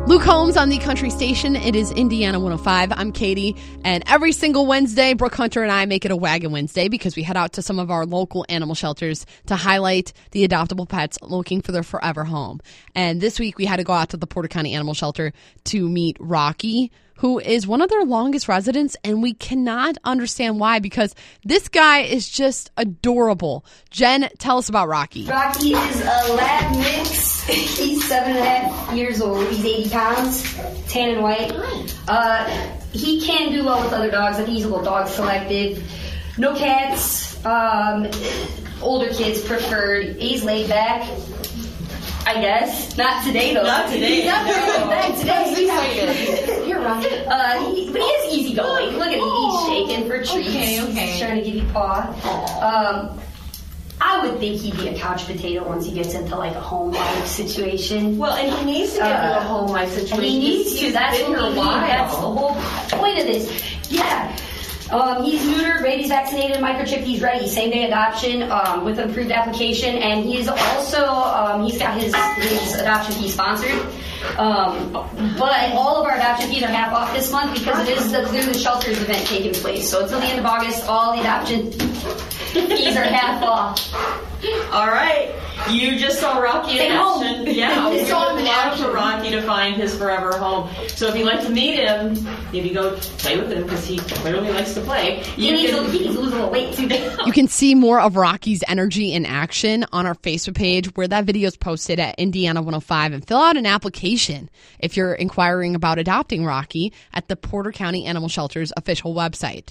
Luke Holmes on the Country Station. It is Indiana 105. I'm Katie, and every single Wednesday, Brooke Hunter and I make it a Wagon Wednesday because we head out to some of our local animal shelters to highlight the adoptable pets looking for their forever home. And this week, we had to go out to the Porter County Animal Shelter to meet Rocky, who is one of their longest residents, and we cannot understand why, because this guy is just adorable. Jen, tell us about Rocky. Rocky is a lab mix. He's 7.5 years old. He's 80 pounds, tan and white. He can do well with other dogs. I think he's a little dog selected. No cats. Older kids preferred. He's laid back, I guess. Not today, though. Not today. He's not very laid back today. You're right. But he is easygoing. Look at him. He's shaking for treats. Okay. He's trying to give you paw. I would think he'd be a couch potato once he gets into like a home life situation. Well, and he needs to get into a home life situation. He needs to. That's been what here a we need. while. That's the whole point of this. Yeah. He's neutered, rabies vaccinated, microchipped. He's ready. Same day adoption with improved application, and he is also he's got his adoption fee sponsored. But all of our adoption fees are half off this month because it is through the shelters event taking place. So until the end of August, all the adoption fees are half off. All right. You just saw Rocky in action. Yeah, we would love for Rocky to find his forever home. So if you'd like to meet him, if you go play with him, because he clearly likes to play, he needs to lose a little weight too. You can see more of Rocky's energy in action on our Facebook page, where that video is posted at Indiana 105, and fill out an application if you're inquiring about adopting Rocky at the Porter County Animal Shelter's official website.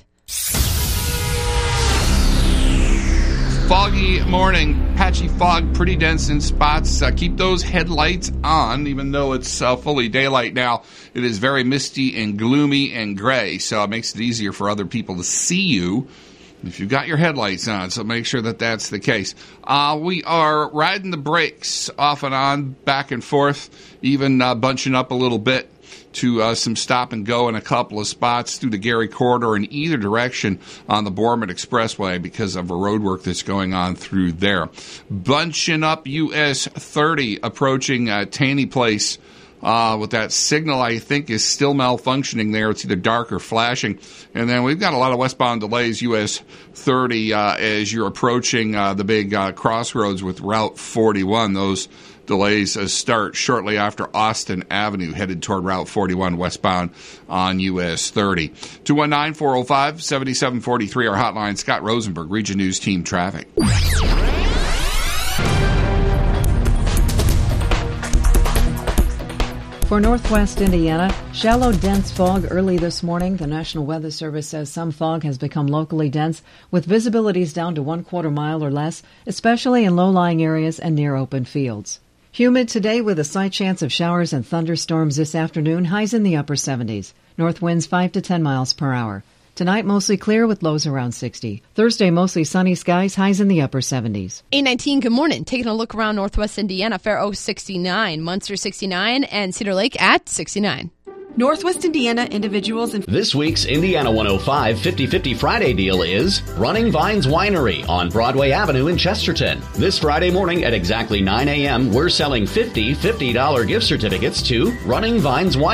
Foggy morning, patchy fog, pretty dense in spots. Keep those headlights on, even though it's fully daylight now. It is very misty and gloomy and gray, so it makes it easier for other people to see you if you've got your headlights on, so make sure that that's the case. We are riding the brakes off and on, back and forth, even bunching up a little bit to some stop and go in a couple of spots through the Gary corridor in either direction on the Bournemouth Expressway because of a road work that's going on through there. Bunching up US 30 approaching Taney Place with that signal I think is still malfunctioning there. It's either dark or flashing. And then we've got a lot of westbound delays, US 30, as you're approaching the big crossroads with Route 41. Those delays start shortly after Austin Avenue, headed toward Route 41 westbound on US 30. 219-405-7743, our hotline. Scott Rosenberg, Region News Team Traffic. For northwest Indiana, shallow, dense fog early this morning. The National Weather Service says some fog has become locally dense, with visibilities down to 1/4 mile or less, especially in low-lying areas and near open fields. Humid today with a slight chance of showers and thunderstorms this afternoon, highs in the upper 70s. North winds 5 to 10 miles per hour. Tonight, mostly clear with lows around 60. Thursday, mostly sunny skies, highs in the upper 70s. 819, good morning. Taking a look around northwest Indiana, Fair Oaks 69, Munster 69, and Cedar Lake at 69. Northwest Indiana individuals and This week's Indiana 105 50-50 Friday deal is Running Vines Winery on Broadway Avenue in Chesterton. This Friday morning at exactly 9 a.m., we're selling $50 gift certificates to Running Vines Winery.